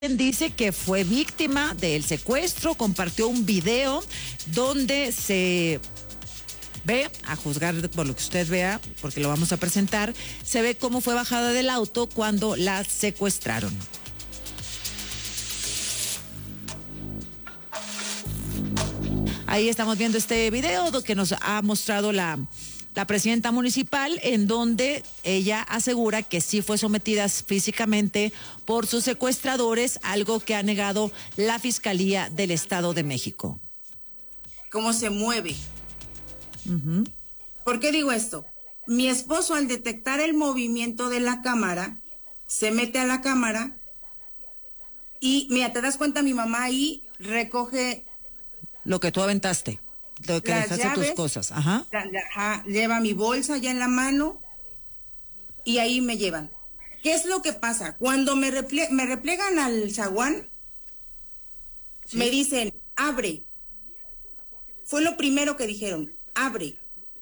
dice que fue víctima del secuestro, compartió un video donde se ve, a juzgar por lo que usted vea, porque lo vamos a presentar, se ve cómo fue bajada del auto cuando la secuestraron. Ahí estamos viendo este video que nos ha mostrado la presidenta municipal, en donde ella asegura que sí fue sometida físicamente por sus secuestradores, algo que ha negado la Fiscalía del Estado de México. ¿Cómo se mueve? Uh-huh. ¿Por qué digo esto? Mi esposo, al detectar el movimiento de la cámara, se mete a la cámara y, mira, te das cuenta, mi mamá ahí recoge lo que tú aventaste. Lo que dejaste tus cosas, ajá. Lleva mi bolsa ya en la mano y ahí me llevan. ¿Qué es lo que pasa? Cuando me replegan al zaguán, ¿sí? Me dicen, abre. Fue lo primero que dijeron, abre.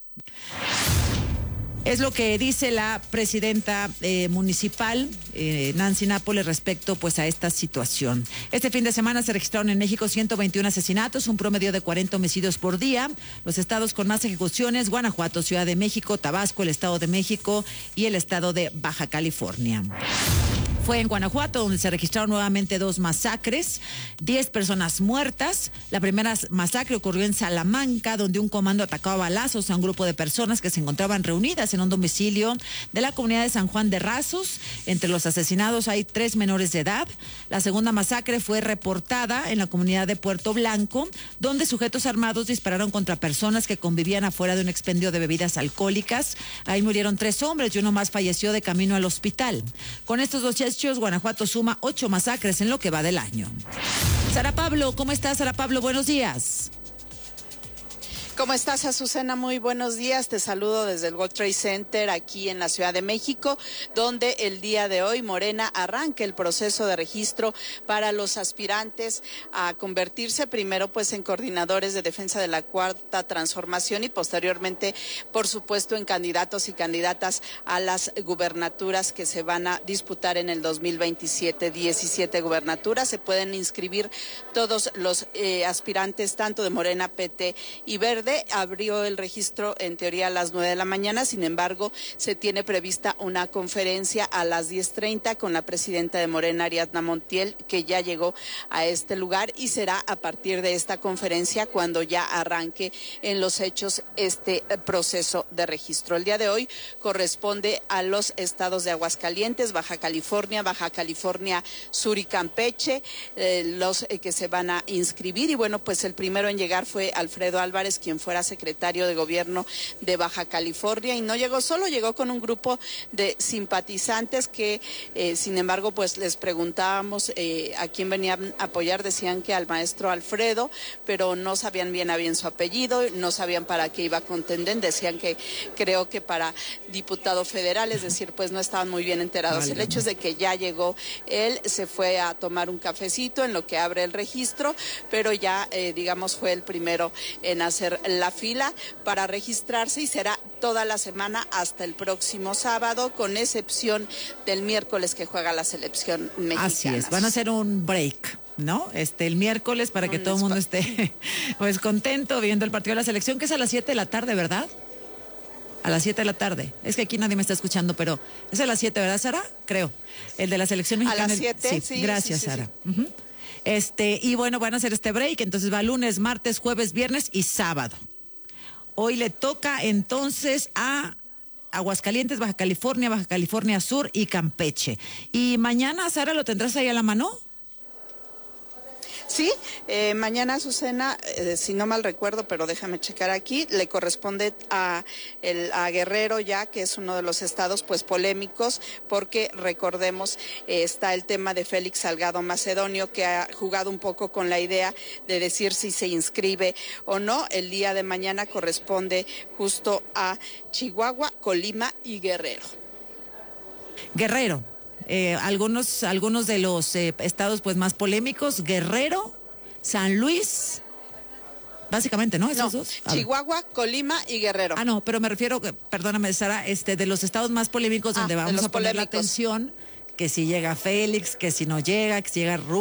Es lo que dice la presidenta municipal, Nancy Nápoles, respecto pues a esta situación. Este fin de semana se registraron en México 121 asesinatos, un promedio de 40 homicidios por día. Los estados con más ejecuciones: Guanajuato, Ciudad de México, Tabasco, el Estado de México y el Estado de Baja California. Fue en Guanajuato donde se registraron nuevamente 2 masacres, 10 personas muertas. La primera masacre ocurrió en Salamanca, donde un comando atacó a balazos a un grupo de personas que se encontraban reunidas en un domicilio de la comunidad de San Juan de Rasos. Entre los asesinados hay 3 menores de edad. La segunda masacre fue reportada en la comunidad de Puerto Blanco, donde sujetos armados dispararon contra personas que convivían afuera de un expendio de bebidas alcohólicas. Ahí murieron 3 hombres y uno más falleció de camino al hospital. Con estos 2 hechos, Guanajuato suma 8 masacres en lo que va del año. Sara Pablo, ¿cómo estás, Sara Pablo? Buenos días. ¿Cómo estás, Azucena? Muy buenos días. Te saludo desde el World Trade Center aquí en la Ciudad de México, donde el día de hoy Morena arranca el proceso de registro para los aspirantes a convertirse primero pues en coordinadores de defensa de la Cuarta Transformación y posteriormente, por supuesto, en candidatos y candidatas a las gubernaturas que se van a disputar en el 2027. 17 gubernaturas. Se pueden inscribir todos los aspirantes, tanto de Morena, PT y Verde. Abrió el registro en teoría a las 9 de la mañana, sin embargo, se tiene prevista una conferencia a las 10:30 con la presidenta de Morena, Ariadna Montiel, que ya llegó a este lugar, y será a partir de esta conferencia cuando ya arranque en los hechos este proceso de registro. El día de hoy corresponde a los estados de Aguascalientes, Baja California Sur y Campeche, los que se van a inscribir. Y bueno, pues el primero en llegar fue Alfredo Álvarez, quien fuera secretario de gobierno de Baja California, y no llegó solo, llegó con un grupo de simpatizantes que, sin embargo, pues les preguntábamos a quién venían a apoyar. Decían que al maestro Alfredo, pero no sabían bien a bien su apellido, no sabían para qué iba a contender. Decían que creo que para diputado federal, es decir, pues no estaban muy bien enterados. El hecho es de que ya llegó él, se fue a tomar un cafecito en lo que abre el registro, pero ya, digamos, fue el primero en hacer la fila para registrarse, y será toda la semana hasta el próximo sábado, con excepción del miércoles que juega la selección mexicana. Así es, van a hacer un break, ¿no? El miércoles, para que todo el mundo esté pues contento viendo el partido de la selección, que es a las 7 de la tarde, ¿verdad? A las 7 de la tarde. Es que aquí nadie me está escuchando, pero es a las 7, ¿verdad, Sara? Creo. El de la selección mexicana. A las 7, sí. Gracias, sí, Sara. Sí. Uh-huh. Y bueno, van a hacer este break, entonces va lunes, martes, jueves, viernes y sábado. Hoy le toca entonces a Aguascalientes, Baja California Sur y Campeche. Y mañana, Sara, ¿lo tendrás ahí a la mano? Sí, mañana, Azucena, si no mal recuerdo, pero déjame checar aquí, le corresponde a Guerrero, ya que es uno de los estados pues polémicos, porque recordemos, está el tema de Félix Salgado Macedonio, que ha jugado un poco con la idea de decir si se inscribe o no. El día de mañana corresponde justo a Chihuahua, Colima y Guerrero. Guerrero. Algunos de los estados pues más polémicos: Guerrero, San Luis, básicamente, ¿no? ¿Esos dos? Chihuahua, Colima y Guerrero. No, pero me refiero, perdóname, Sara, de los estados más polémicos donde vamos a poner la atención, que si llega Félix, que si no llega, que si llega